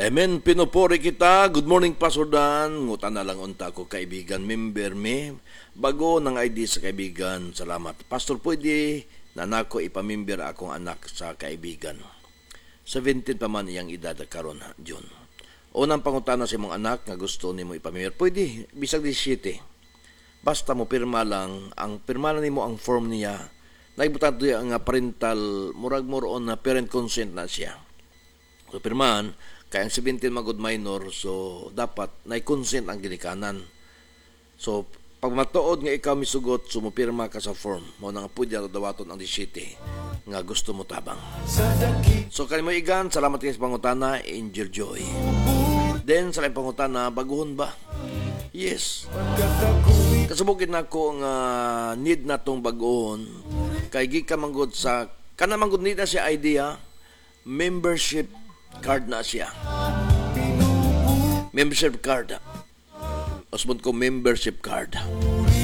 Amen. Pinupuri kita. Good morning, Pastor Dan. Ngutan na lang unta ko, kaibigan. Member me. Bago ng ID sa kaibigan. Salamat. Pastor, pwede na nako ipamember akong anak sa kaibigan. 17 pa man iyang edad karon June. Unang pangutana sa imong anak nga gusto nimo ipamember. Pwede. Bisag 17. Basta mo pirma lang. Ang pirma na nimo ang form niya. Naibutan doon ang parental, murag moroon na parent consent na siya. So pirmahan, kaya ang 17 magod minor, so dapat na-consent ang ginikanan. So, pag matuod nga ikaw misugot, sumupirma ka sa form, mo nang pwede dawaton ang 17 nga gusto mo tabang. So, kanimo igan, salamat kayo sa pangutana, Angel Joy. Then, sa pangutana, baguhon ba? Yes. Kasubukin na ko nga need na tong baguhon, kay gika manggod sa, kana manggod need na siya idea, membership card na siya. Membership card. Osmond ko membership card.